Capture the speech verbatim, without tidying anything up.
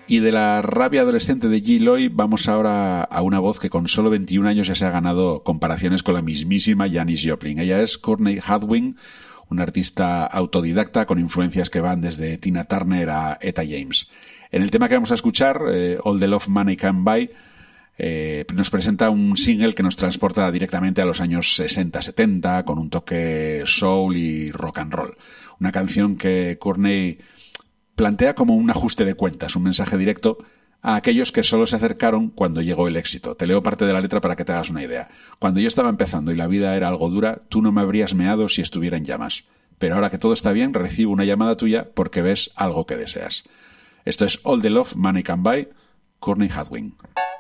Y de la rabia adolescente de G. Loy vamos ahora a una voz que con solo veintiún años ya se ha ganado comparaciones con la mismísima Janis Joplin. Ella es Courtney Hadwin, una artista autodidacta con influencias que van desde Tina Turner a Etta James. En el tema que vamos a escuchar, eh, All the Love Money Can Buy, eh, nos presenta un single que nos transporta directamente a los años sesenta setenta con un toque soul y rock and roll. Una canción que Courtney plantea como un ajuste de cuentas, un mensaje directo a aquellos que solo se acercaron cuando llegó el éxito. Te leo parte de la letra para que te hagas una idea. Cuando yo estaba empezando y la vida era algo dura, tú no me habrías meado si estuviera en llamas. Pero ahora que todo está bien, recibo una llamada tuya porque ves algo que deseas. Esto es All the Love Money Can Buy, Courtney Hadwin.